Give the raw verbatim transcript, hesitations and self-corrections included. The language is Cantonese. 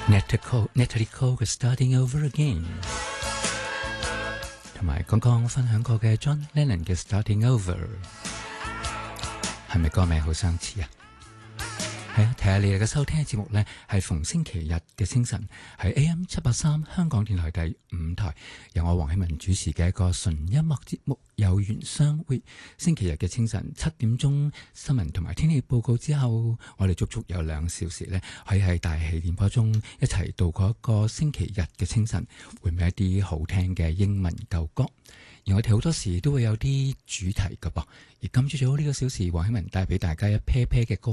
Natalie Cole 嘅 Starting Over Again， 同埋剛剛分享過嘅 John Lennon 嘅 Starting Over， 係咪歌名好相似啊？係啊，提下你哋嘅收聽嘅節目呢，係逢星期日嘅清晨，喺 A M 七八三香港電台第五台，由我黃啟文主持嘅一個純音樂節目《有緣相會》。星期日嘅清晨七點鐘新聞同埋天氣報告之後，我哋足足有兩小時呢，可以喺大氣電波中一齊度過一個星期日嘅清晨，會唔會一啲好聽嘅英文舊歌？而我哋好多時都會有啲主題㗎噃。而今朝早呢個小時，黃啟文帶俾大家一 pair pair 嘅歌。